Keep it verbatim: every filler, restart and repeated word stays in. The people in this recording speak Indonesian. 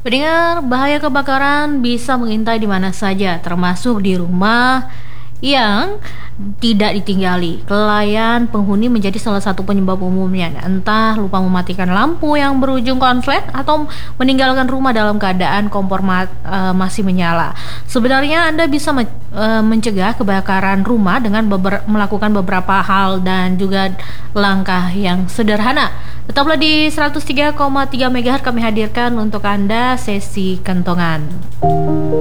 Pendengar, bahaya kebakaran bisa mengintai di mana saja, termasuk di rumah yang tidak ditinggali. Kelalaian penghuni menjadi salah satu penyebab umumnya. Entah lupa mematikan lampu yang berujung konslet atau meninggalkan rumah dalam keadaan kompor ma- eh, masih menyala. Sebenarnya Anda bisa me- eh, mencegah kebakaran rumah dengan beber- melakukan beberapa hal dan juga langkah yang sederhana. Tetaplah di seratus tiga koma tiga MHz kami hadirkan untuk Anda sesi kentongan.